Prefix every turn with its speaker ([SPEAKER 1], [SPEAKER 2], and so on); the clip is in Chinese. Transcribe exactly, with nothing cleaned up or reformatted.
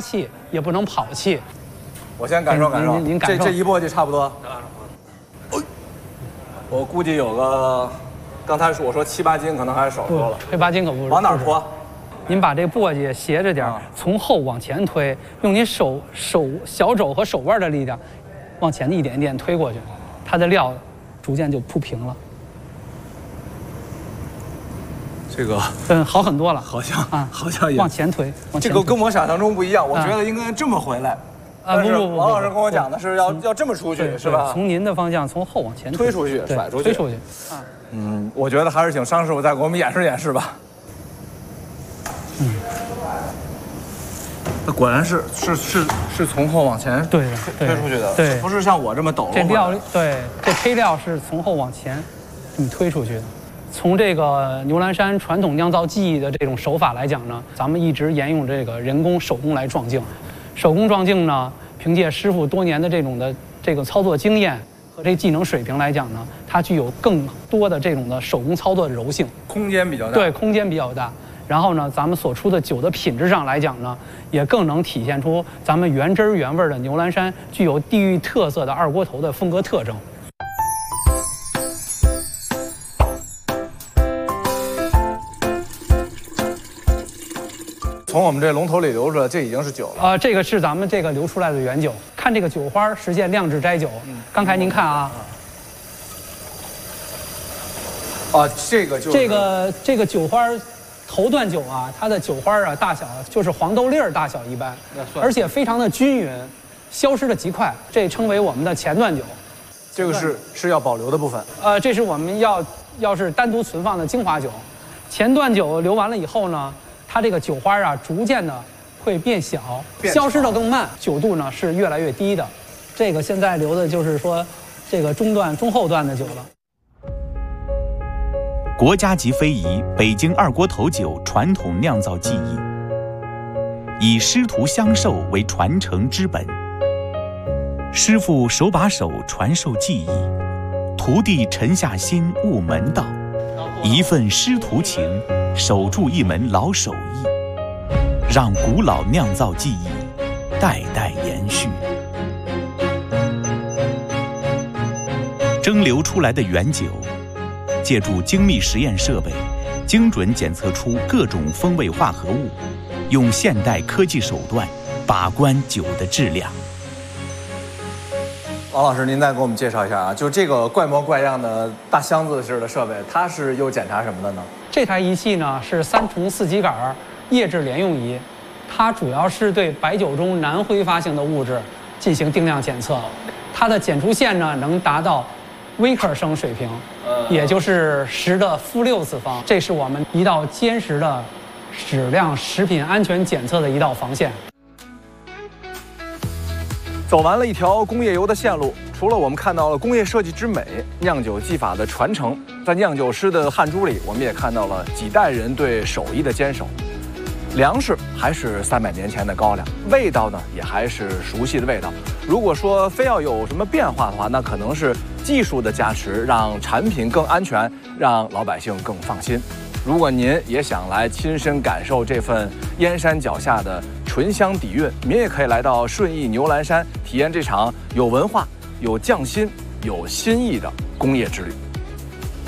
[SPEAKER 1] 气，也不能跑气。
[SPEAKER 2] 我先感受感受，
[SPEAKER 1] 您您感受。
[SPEAKER 2] 这这一簸箕差不多。我估计有个，刚才我说七八斤，可能还是少说了。
[SPEAKER 1] 七八斤可不是。
[SPEAKER 2] 往哪儿拖？
[SPEAKER 1] 您把这簸箕斜着点，啊、从后往前推，用您手手小肘和手腕的力量，往前一点一点推过去，它的料逐渐就铺平了。
[SPEAKER 2] 这个
[SPEAKER 1] 嗯，好很多了，
[SPEAKER 2] 好像
[SPEAKER 1] 啊，
[SPEAKER 2] 好像也
[SPEAKER 1] 往前推，往前推
[SPEAKER 2] 这个跟我想象中不一样，我觉得应该这么回来。
[SPEAKER 1] 啊，不不不，
[SPEAKER 2] 王老师跟我讲的是要要这么出去，是吧？
[SPEAKER 1] 从您的方向从后往前
[SPEAKER 2] 推出去，甩出去，
[SPEAKER 1] 推出去。
[SPEAKER 2] 啊，嗯，我觉得还是请商师傅再给我们演示演示吧。嗯，那果然是是是是从后往前
[SPEAKER 1] 对
[SPEAKER 2] 推出去的，
[SPEAKER 1] 对，
[SPEAKER 2] 不是像我这么抖。
[SPEAKER 1] 这料对，这胚料是从后往前这么推出去的。从这个牛栏山传统酿造技艺的这种手法来讲呢，咱们一直沿用这个人工手工来撞镜。手工撞镜呢，凭借师傅多年的这种的这个操作经验和这技能水平来讲呢，它具有更多的这种的手工操作的柔性，
[SPEAKER 2] 空间比较大。
[SPEAKER 1] 对，空间比较大。然后呢，咱们所出的酒的品质上来讲呢，也更能体现出咱们原汁原味的牛栏山具有地域特色的二锅头的风格特征。
[SPEAKER 2] 从我们这龙头里流出来，这已经是酒了。
[SPEAKER 1] 呃，这个是咱们这个流出来的原酒。看这个酒花，实现酿制摘酒。嗯，刚才您看啊，
[SPEAKER 2] 啊，这个就是
[SPEAKER 1] 这个这个酒花，头段酒啊，它的酒花啊大小就是黄豆粒儿大小一般，而且非常的均匀，消失的极快，这称为我们的前段酒。
[SPEAKER 2] 这个是是要保留的部分。
[SPEAKER 1] 呃，这是我们要要是单独存放的精华酒。前段酒流完了以后呢，它这个酒花啊，逐渐的会变小，消失的更慢，酒度呢是越来越低的。这个现在留的就是说，这个中段、中后段的酒了。
[SPEAKER 3] 国家级非遗北京二锅头酒传统酿造技艺，以师徒相授为传承之本。师傅手把手传授技艺，徒弟沉下心悟门道，一份师徒情，守住一门老手艺，让古老酿造技艺代代延续。蒸馏出来的原酒，借助精密实验设备，精准检测出各种风味化合物，用现代科技手段把关酒的质量。
[SPEAKER 2] 王老师，您再给我们介绍一下啊，就这个怪模怪样的大箱子式的设备，它是又检查什么的呢？
[SPEAKER 1] 这台仪器呢是三重四极杆液质联用仪，它主要是对白酒中难挥发性的物质进行定量检测，它的检出线呢能达到微克升水平，也就是十的负六次方，这是我们一道坚实的质量食品安全检测的一道防线。
[SPEAKER 2] 走完了一条工业油的线路，除了我们看到了工业设计之美、酿酒技法的传承，在酿酒师的汗珠里，我们也看到了几代人对手艺的坚守。粮食还是三百年前的高粱，味道呢也还是熟悉的味道。如果说非要有什么变化的话，那可能是技术的加持，让产品更安全，让老百姓更放心。如果您也想来亲身感受这份燕山脚下的醇香底蕴，您也可以来到顺义牛栏山，体验这场有文化、有匠心、有新意的工业之旅。